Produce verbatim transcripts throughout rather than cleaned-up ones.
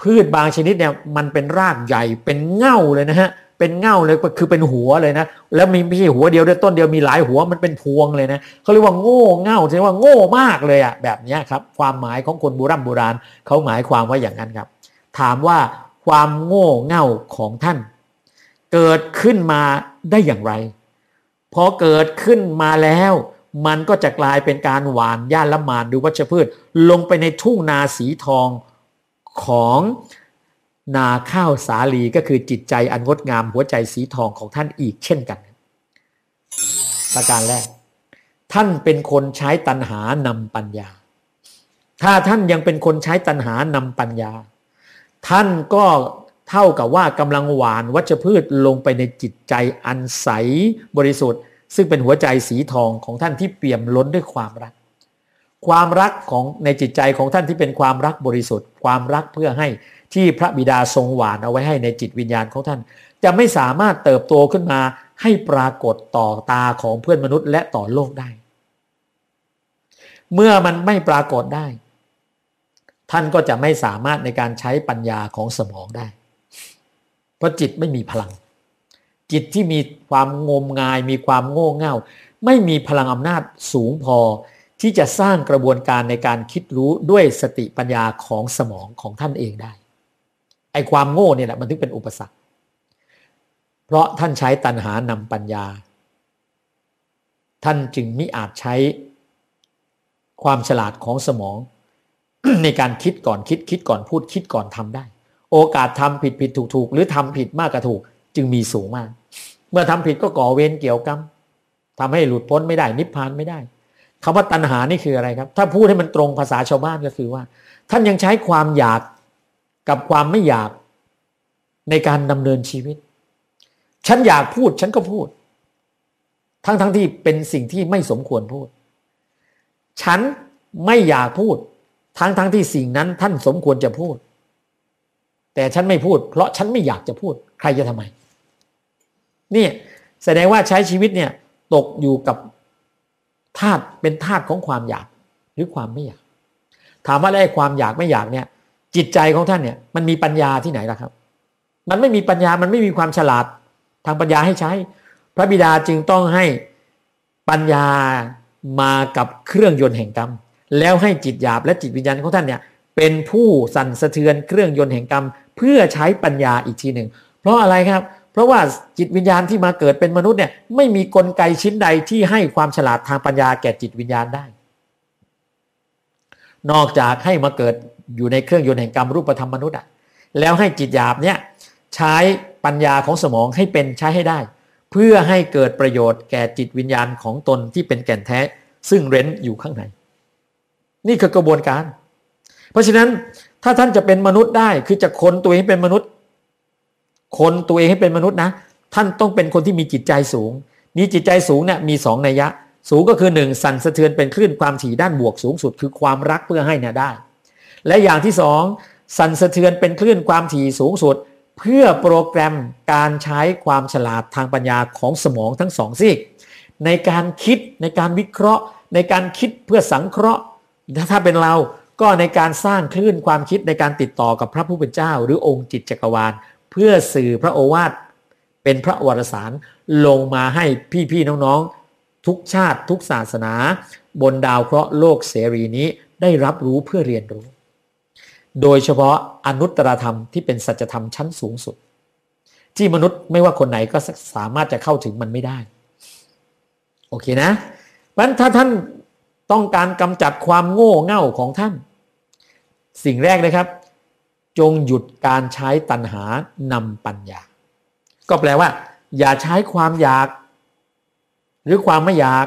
พืชบางชนิดเนี่ยมันเป็นรากใหญ่เป็นเง่าเลยนะฮะเป็นเง่าเลยคือเป็นหัวเลยนะแล้วมีไม่ใช่หัวเดียวด้วยต้นเดียวมีหลายหัวมันเป็นพวงเลยนะเขาเรียกว่าโง่เง่าแสดงว่าโง่มากเลยอะแบบนี้ครับความหมายของคนโบราณโบราณเขาหมายความว่าอย่างนั้นครับถามว่าความโง่เง่าของท่านเกิดขึ้นมาได้อย่างไรพอเกิดขึ้นมาแล้วมันก็จะกลายเป็นการหว่านหญ้าละหมานหรือวัชพืชลงไปในทุ่งนาสีทองของนาข้าวสาลีก็คือจิตใจอันงดงามหัวใจสีทองของท่านอีกเช่นกันประการแรกท่านเป็นคนใช้ตัณหานำปัญญาถ้าท่านยังเป็นคนใช้ตัณหานำปัญญาท่านก็เท่ากับว่ากำลังหว่านวัชพืชลงไปในจิตใจอันใสบริสุทธิ์ซึ่งเป็นหัวใจสีทองของท่านที่เปี่ยมล้นด้วยความรักความรักของในจิตใจของท่านที่เป็นความรักบริสุทธิ์ความรักเพื่อให้ที่พระบิดาทรงหว่านเอาไว้ให้ในจิตวิญญาณของท่านจะไม่สามารถเติบโตขึ้นมาให้ปรากฏต่อตาของเพื่อนมนุษย์และต่อโลกได้เมื่อมันไม่ปรากฏได้ท่านก็จะไม่สามารถในการใช้ปัญญาของสมองได้เพราะจิตไม่มีพลังจิตที่มีความงมงายมีความโง่เง่าไม่มีพลังอำนาจสูงพอที่จะสร้างกระบวนการในการคิดรู้ด้วยสติปัญญาของสมองของท่านเองได้ไอ้ความโง่เนี่ยแหละมันถึงเป็นอุปสรรคเพราะท่านใช้ตัณหานำปัญญาท่านจึงมิอาจใช้ความฉลาดของสมอง ในการคิดก่อนคิดคิดก่อนพูดคิดก่อนทำได้โอกาสทำผิดผิดถูกถูกหรือทำผิดมากกว่าถูกจึงมีสูงมากเมื่อทำผิดก็ก่อเวรเกี่ยวกรรมทำให้หลุดพ้นไม่ได้นิพพานไม่ได้คำว่าตัณหานี่คืออะไรครับถ้าพูดให้มันตรงภาษาชาวบ้านก็คือว่าท่านยังใช้ความอยากกับความไม่อยากในการดำเนินชีวิตฉันอยากพูดฉันก็พูดทั้งทั้งที่เป็นสิ่งที่ไม่สมควรพูดฉันไม่อยากพูดทั้งทั้งที่สิ่งนั้นท่านสมควรจะพูดแต่ฉันไม่พูดเพราะฉันไม่อยากจะพูดใครจะทำไมนี่แสดงว่าใช้ชีวิตเนี่ยตกอยู่กับธาตุเป็นธาตุของความอยากหรือความไม่อยากถามว่าได้ความอยากไม่อยากเนี่ยจิตใจของท่านเนี่ยมันมีปัญญาที่ไหนล่ะครับมันไม่มีปัญญามันไม่มีความฉลาดทางปัญญาให้ใช้พระบิดาจึงต้องให้ปัญญามากับเครื่องยนต์แห่งกรรมแล้วให้จิตหยาบและจิตวิญญาณของท่านเนี่ยเป็นผู้สั่นสะเทือนเครื่องยนต์แห่งกรรมเพื่อใช้ปัญญาอีกทีหนึ่งเพราะอะไรครับเพราะว่าจิตวิญญาณที่มาเกิดเป็นมนุษย์เนี่ยไม่มีกลไกชิ้นใดที่ให้ความฉลาดทางปัญญาแก่จิตวิญญาณได้นอกจากให้มาเกิดอยู่ในเครื่องยนต์แห่งกรรมรูปธรรมมนุษย์อ่ะแล้วให้จิตหยาบเนี่ยใช้ปัญญาของสมองให้เป็นใช้ให้ได้เพื่อให้เกิดประโยชน์แก่จิตวิญญาณของตนที่เป็นแก่นแท้ซึ่งเร้นอยู่ข้างในนี่คือกระบวนการเพราะฉะนั้นถ้าท่านจะเป็นมนุษย์ได้คือจะคนตัวเองให้เป็นมนุษย์คนตัวเองให้เป็นมนุษย์นะท่านต้องเป็นคนที่มีจิตใจสูงมีจิตใจสูงเนี่ยมีสองนัยยะสูงก็คือหนึ่งสั่นสะเทือนเป็นคลื่นความถี่ด้านบวกสูงสุดคือความรักเพื่อให้เนี่ยได้และอย่างที่สองสั่นสะเทือนเป็นคลื่นความถี่สูงสุดเพื่อโปรแกรมการใช้ความฉลาดทางปัญญาของสมองทั้งสองซีกในการคิดในการวิเคราะห์ในการคิดเพื่อสังเคราะห์ถ้าเป็นเราก็ในการสร้างคลื่นความคิดในการติดต่อกับพระผู้เป็นเจ้าหรือองค์จิตจักรวาลเพื่อสื่อพระโอวาทเป็นพระวรสารลงมาให้พี่ๆน้องๆทุกชาติทุกศาสนาบนดาวเคราะห์โลกเสรีนี้ได้รับรู้เพื่อเรียนรู้โดยเฉพาะอนุตตรธรรมที่เป็นสัจธรรมชั้นสูงสุดที่มนุษย์ไม่ว่าคนไหนก็สามารถจะเข้าถึงมันไม่ได้โอเคนะเพราะฉะนั้นถ้าท่านต้องการกำจัดความโง่เง่าของท่านสิ่งแรกเลยครับจงหยุดการใช้ตัณหานำปัญญาก็แปลว่าอย่าใช้ความอยากหรือความไม่อยาก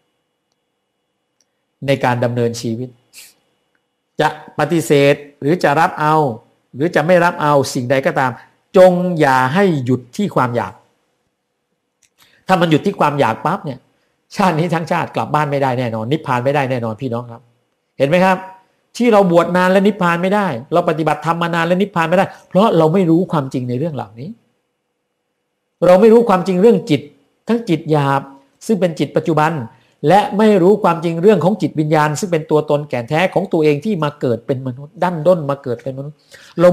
ในการดำเนินชีวิตจะปฏิเสธหรือจะรับเอาหรือจะไม่รับเอาสิ่งใดก็ตามจงอย่าให้หยุดที่ความอยากถ้ามันหยุดที่ความอยากปั๊บเนี่ยชาตินี้ทั้งชาติกลับบ้านไม่ได้แน่นอนนิพพานไม่ได้แน่นอนพี่น้องครับเห็นไหมครับที่เราบวชนานและนิพพานไม่ได้เราปฏิบัติธรรมมานานและนิพพานไม่ได้เพราะเราไม่รู้ความจริงในเรื่องเหล่านี้เราไม่รู้ความจริงเรื่องจิตทั้งจิตหยาบซึ่งเป็นจิตปัจจุบันและไม่รู้ความจริงเรื่องของจิตวิญญาณซึ่งเป็นตัวตนแก่นแท้ของตัวเองที่มาเกิดเป็นมนุษย์ดั้นด้นมาเกิดเป็นมนุษย์เรา